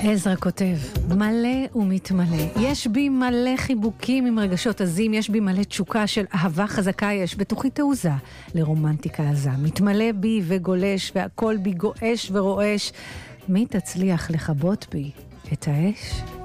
עזרא כותב, מלא ומתמלא, יש בי מלא חיבוקים עם רגשות עזים, יש בי מלא תשוקה של אהבה חזקה, יש בתוכי תעוזה לרומנטיקה עזה, מתמלא בי וגולש והכל בי גועש ורועש, מי תצליח לכבות בי את האש?